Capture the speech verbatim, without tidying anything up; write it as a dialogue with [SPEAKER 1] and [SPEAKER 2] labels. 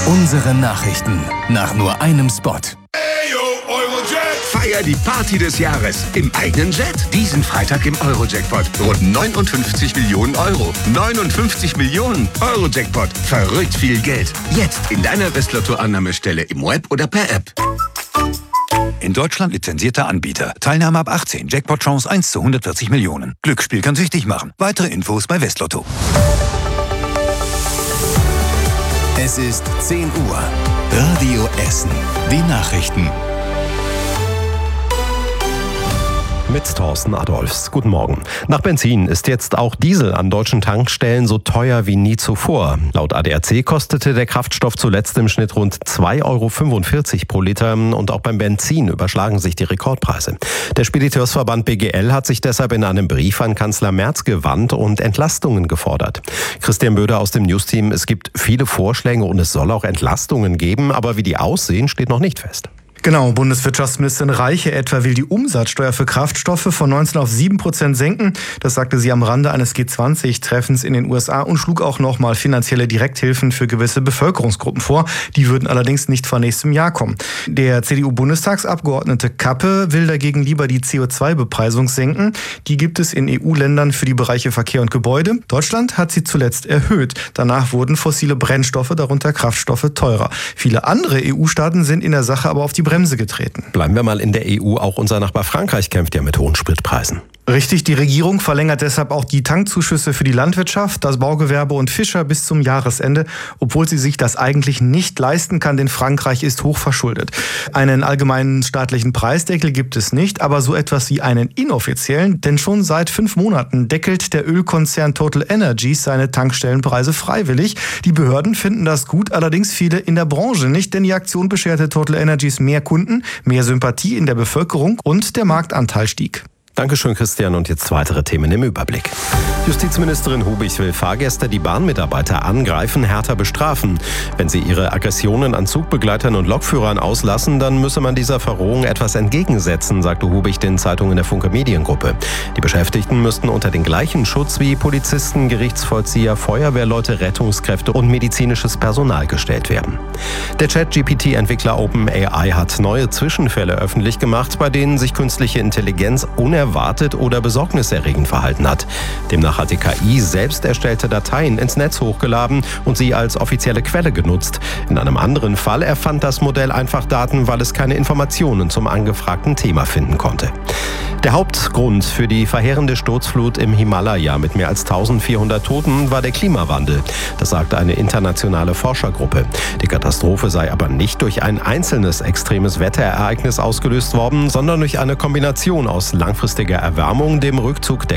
[SPEAKER 1] Unsere Nachrichten nach nur einem Spot.
[SPEAKER 2] Feier die Party des Jahres im eigenen Jet. Diesen Freitag im Euro-Jackpot. Rund neunundfünfzig Millionen Euro. neunundfünfzig Millionen Euro-Jackpot. Verrückt viel Geld. Jetzt in deiner Westlotto-Annahmestelle im Web oder per App.
[SPEAKER 3] In Deutschland lizenzierter Anbieter. Teilnahme ab achtzehn. Jackpot-Chance eins zu hundertvierzig Millionen. Glücksspiel kann süchtig machen. Weitere Infos bei Westlotto.
[SPEAKER 1] Es ist zehn Uhr. Radio Essen. Die Nachrichten.
[SPEAKER 4] Mit Thorsten Adolfs. Guten Morgen. Nach Benzin ist jetzt auch Diesel an deutschen Tankstellen so teuer wie nie zuvor. Laut A D A C kostete der Kraftstoff zuletzt im Schnitt rund zwei Euro fünfundvierzig pro Liter und auch beim Benzin überschlagen sich die Rekordpreise. Der Spediteursverband B G L hat sich deshalb in einem Brief an Kanzler Merz gewandt und Entlastungen gefordert. Christian Böder aus dem Newsteam: Es gibt viele Vorschläge und es soll auch Entlastungen geben, aber wie die aussehen, steht noch nicht fest.
[SPEAKER 5] Genau, Bundeswirtschaftsministerin Reiche etwa will die Umsatzsteuer für Kraftstoffe von neunzehn auf sieben Prozent senken. Das sagte sie am Rande eines G zwanzig Treffens in den U S A und schlug auch nochmal finanzielle Direkthilfen für gewisse Bevölkerungsgruppen vor. Die würden allerdings nicht vor nächstem Jahr kommen. Der C D U-Bundestagsabgeordnete Kappe will dagegen lieber die C O zwei Bepreisung senken. Die gibt es in E U-Ländern für die Bereiche Verkehr und Gebäude. Deutschland hat sie zuletzt erhöht. Danach wurden fossile Brennstoffe, darunter Kraftstoffe, teurer. Viele andere E U-Staaten sind in der Sache aber auf die Bremse getreten.
[SPEAKER 4] Bleiben wir mal in der E U. Auch unser Nachbar Frankreich kämpft ja mit hohen Spritpreisen.
[SPEAKER 5] Richtig, die Regierung verlängert deshalb auch die Tankzuschüsse für die Landwirtschaft, das Baugewerbe und Fischer bis zum Jahresende, obwohl sie sich das eigentlich nicht leisten kann, denn Frankreich ist hochverschuldet. Einen allgemeinen staatlichen Preisdeckel gibt es nicht, aber so etwas wie einen inoffiziellen, denn schon seit fünf Monaten deckelt der Ölkonzern Total Energies seine Tankstellenpreise freiwillig. Die Behörden finden das gut, allerdings viele in der Branche nicht, denn die Aktion bescherte Total Energies mehr Kunden, mehr Sympathie in der Bevölkerung und der Marktanteil stieg.
[SPEAKER 4] Dankeschön, Christian. Und jetzt weitere Themen im Überblick. Justizministerin Hubich will Fahrgäste, die Bahnmitarbeiter angreifen, härter bestrafen. Wenn sie ihre Aggressionen an Zugbegleitern und Lokführern auslassen, dann müsse man dieser Verrohung etwas entgegensetzen, sagte Hubich den Zeitungen der Funke Mediengruppe. Die Beschäftigten müssten unter den gleichen Schutz wie Polizisten, Gerichtsvollzieher, Feuerwehrleute, Rettungskräfte und medizinisches Personal gestellt werden. Der Chat-G P T-Entwickler OpenAI hat neue Zwischenfälle öffentlich gemacht, bei denen sich künstliche Intelligenz unerwartet erwartet oder besorgniserregend verhalten hat. Demnach hat die K I selbst erstellte Dateien ins Netz hochgeladen und sie als offizielle Quelle genutzt. In einem anderen Fall erfand das Modell einfach Daten, weil es keine Informationen zum angefragten Thema finden konnte. Der Hauptgrund für die verheerende Sturzflut im Himalaya mit mehr als eintausendvierhundert Toten war der Klimawandel. Das sagte eine internationale Forschergruppe. Die Katastrophe sei aber nicht durch ein einzelnes extremes Wetterereignis ausgelöst worden, sondern durch eine Kombination aus langfristiger Erwärmung, dem Rückzug der